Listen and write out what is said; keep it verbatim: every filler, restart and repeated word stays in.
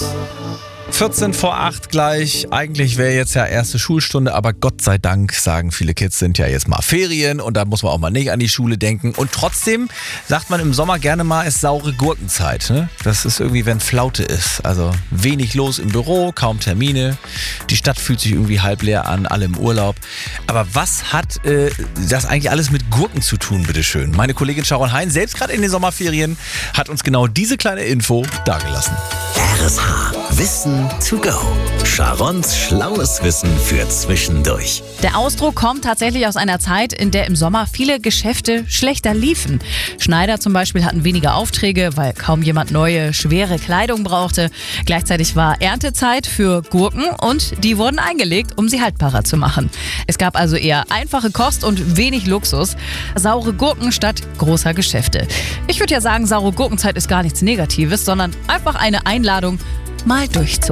vierzehn vor acht gleich. Eigentlich wäre jetzt ja erste Schulstunde, aber Gott sei Dank, sagen viele Kids, sind ja jetzt mal Ferien und da muss man auch mal nicht an die Schule denken. Und trotzdem sagt man im Sommer gerne mal, ist saure Gurkenzeit. Ne? Das ist irgendwie, wenn Flaute ist. Also wenig los im Büro, kaum Termine. Die Stadt fühlt sich irgendwie halb leer an, alle im Urlaub. Aber was hat äh, das eigentlich alles mit Gurken zu tun, bitteschön? Meine Kollegin Sharon Hein, selbst gerade in den Sommerferien, hat uns genau diese kleine Info dagelassen. R S H. Wissen to go. Sharons schlaues Wissen für zwischendurch. Der Ausdruck kommt tatsächlich aus einer Zeit, in der im Sommer viele Geschäfte schlechter liefen. Schneider zum Beispiel hatten weniger Aufträge, weil kaum jemand neue, schwere Kleidung brauchte. Gleichzeitig war Erntezeit für Gurken und die wurden eingelegt, um sie haltbarer zu machen. Es gab also eher einfache Kost und wenig Luxus. Saure Gurken statt großer Geschäfte. Ich würde ja sagen, saure Gurkenzeit ist gar nichts Negatives, sondern einfach eine Einladung, mal durchzuatmen.